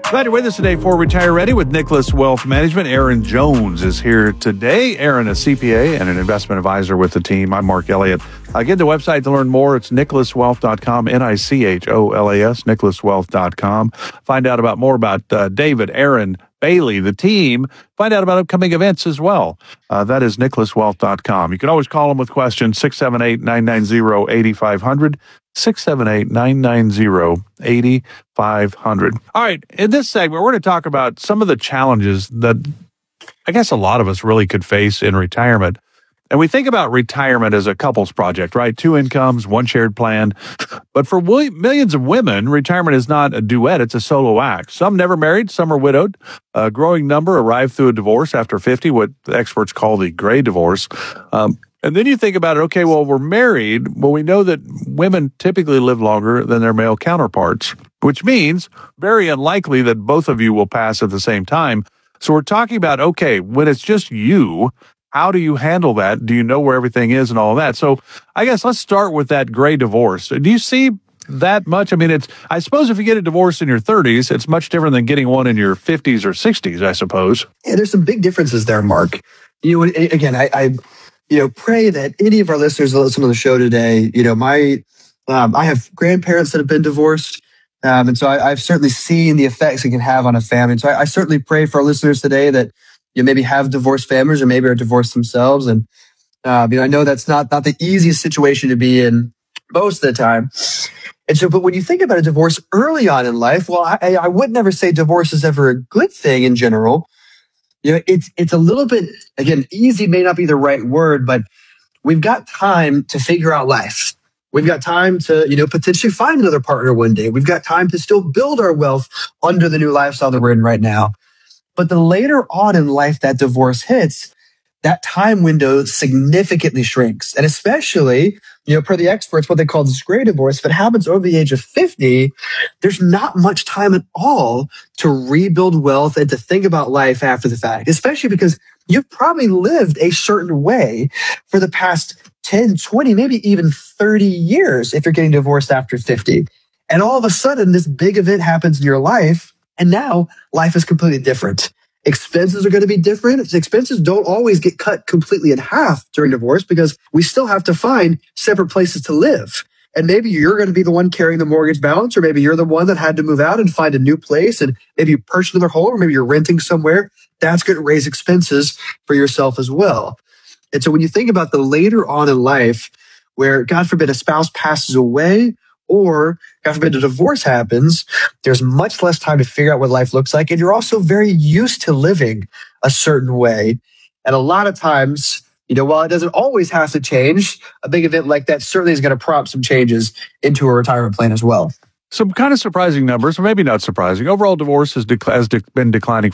Glad you're with us today for Retire Ready with Nicholas Wealth Management. Aaron Jones is here today. Aaron, a CPA and an investment advisor with the team. I'm Mark Elliott. Get the website to learn more. It's nicholaswealth.com, Nicholas, nicholaswealth.com. Find out about more about David, Aaron, Bailey, the team. Find out about upcoming events as well. That is nicholaswealth.com. You can always call them with questions, 678-990-8500, 678-990-8500. All right, in this segment, we're going to talk about some of the challenges that I guess a lot of us really could face in retirement. And we think about retirement as a couple's project, right? 2 incomes, 1 shared plan. But for millions of women, retirement is not a duet, it's a solo act. Some never married, some are widowed. A growing number arrive through a divorce after 50, what the experts call the gray divorce. And then you think about it, okay, well, we're married. Well, we know that women typically live longer than their male counterparts, which means very unlikely that both of you will pass at the same time. So we're talking about, okay, when it's just you, how do you handle that? Do you know where everything is and all of that? So I guess let's start with that gray divorce. Do you see that much? I mean, I suppose if you get a divorce in your 30s, it's much different than getting one in your 50s or 60s, I suppose. Yeah, there's some big differences there, Mark. Again, I pray that any of our listeners that listen to the show today, I have grandparents that have been divorced. And so I've certainly seen the effects it can have on a family. So I certainly pray for our listeners today that you maybe have divorced families or maybe are divorced themselves. And, I know that's not the easiest situation to be in most of the time. And so, but when you think about a divorce early on in life, well, I would never say divorce is ever a good thing in general. It's a little bit, again, easy may not be the right word, but we've got time to figure out life. We've got time to, potentially find another partner one day. We've got time to still build our wealth under the new lifestyle that we're in right now. But the later on in life that divorce hits, that time window significantly shrinks. And especially, per the experts, what they call this gray divorce, if it happens over the age of 50, there's not much time at all to rebuild wealth and to think about life after the fact, especially because you've probably lived a certain way for the past 10, 20, maybe even 30 years if you're getting divorced after 50. And all of a sudden, this big event happens in your life, and now life is completely different. Expenses are going to be different. Expenses don't always get cut completely in half during divorce because we still have to find separate places to live. And maybe you're going to be the one carrying the mortgage balance, or maybe you're the one that had to move out and find a new place, and maybe you purchase another home, or maybe you're renting somewhere. That's going to raise expenses for yourself as well. And so when you think about the later on in life where, God forbid, a spouse passes away, or, God forbid, a divorce happens, there's much less time to figure out what life looks like. And you're also very used to living a certain way. And a lot of times, while it doesn't always have to change, a big event like that certainly is going to prompt some changes into a retirement plan as well. Some kind of surprising numbers, or maybe not surprising. Overall divorce has been declining